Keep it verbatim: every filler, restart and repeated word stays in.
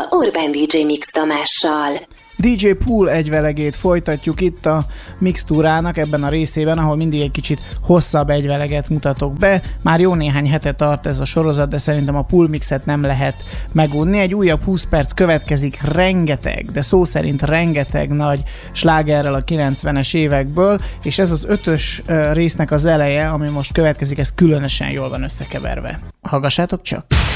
Orbán dé dzsé Mix Tamással. dé dzsé Pool egyvelegét folytatjuk itt a mixtúrának ebben a részében, ahol mindig egy kicsit hosszabb egyveleget mutatok be. Már jó néhány hete tart ez a sorozat, de szerintem a Pool Mixet nem lehet megunni. Egy újabb húsz perc következik rengeteg, de szó szerint rengeteg nagy slágerrel a kilencvenes évekből, és ez az ötös résznek az eleje, ami most következik, ez különösen jól van összekeverve. Hallgassátok csak!